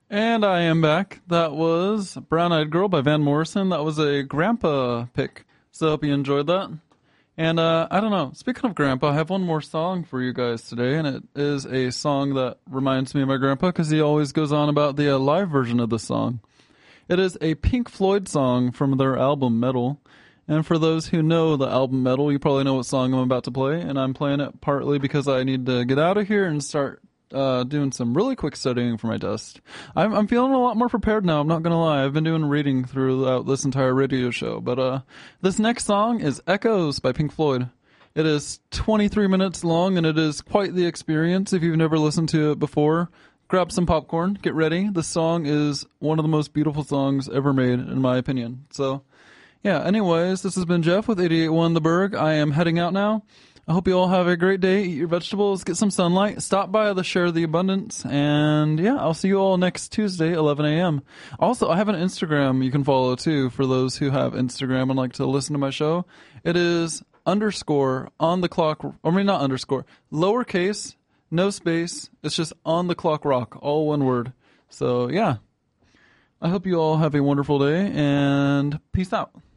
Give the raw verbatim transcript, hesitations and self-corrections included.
And I am back. That was Brown Eyed Girl by Van Morrison. That was a grandpa pick. So I hope you enjoyed that. And uh, I don't know, speaking of grandpa, I have one more song for you guys today, and it is a song that reminds me of my grandpa because he always goes on about the uh, live version of the song. It is a Pink Floyd song from their album Metal. And for those who know the album Metal, you probably know what song I'm about to play, and I'm playing it partly because I need to get out of here and start uh, doing some really quick studying for my test. I'm, I'm feeling a lot more prepared now, I'm not going to lie. I've been doing reading throughout this entire radio show. But uh, this next song is Echoes by Pink Floyd. It is twenty-three minutes long, and it is quite the experience. If you've never listened to it before, grab some popcorn, get ready. The song is one of the most beautiful songs ever made, in my opinion. So, yeah, anyways, this has been Jeff with eighty-eight point one The Berg. I am heading out now. I hope you all have a great day. Eat your vegetables, get some sunlight, stop by the Share the Abundance, and yeah, I'll see you all next Tuesday, eleven a.m. Also, I have an Instagram you can follow too for those who have Instagram and like to listen to my show. It is underscore on the clock, or I mean not underscore, lowercase, no space. It's just on the clock rock, all one word. So yeah, I hope you all have a wonderful day and peace out.